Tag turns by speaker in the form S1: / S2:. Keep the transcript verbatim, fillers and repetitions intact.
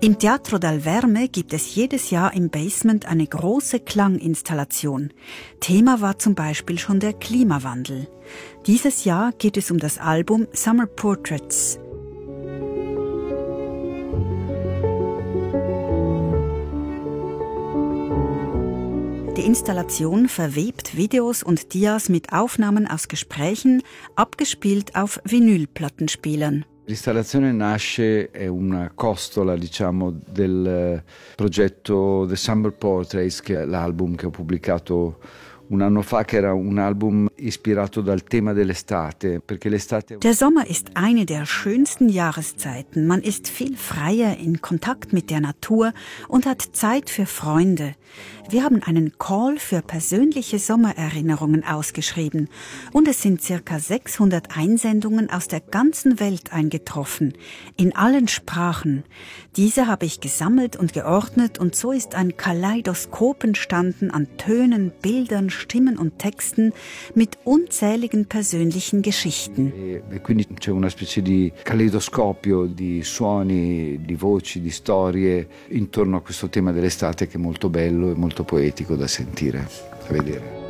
S1: Im Teatro dal Verme gibt es jedes Jahr im Basement eine große Klanginstallation. Thema war zum Beispiel schon der Klimawandel. Dieses Jahr geht es um das Album Summer Portraits. Die Installation verwebt Videos und Dias mit Aufnahmen aus Gesprächen, abgespielt auf Vinylplattenspielern.
S2: L'installazione nasce, è una costola, diciamo, del progetto The Summer Portraits, che è l'album che ho pubblicato un anno fa, che era un album ispirato dal tema dell'estate, perché l'estate...
S1: Der Sommer ist eine der schönsten Jahreszeiten. Man ist viel freier in Kontakt mit der Natur und hat Zeit für Freunde. Wir haben einen Call für persönliche Sommererinnerungen ausgeschrieben und es sind circa sechshundert Einsendungen aus der ganzen Welt eingetroffen, in allen Sprachen. Diese habe ich gesammelt und geordnet und so ist ein Kaleidoskop entstanden an Tönen, Bildern, Stimmen und Texten mit unzähligen persönlichen Geschichten.
S2: E quindi c'è una specie di caleidoscopio di suoni, di voci, di storie intorno a questo tema dell'estate che è molto bello e molto poetico da sentire, da vedere.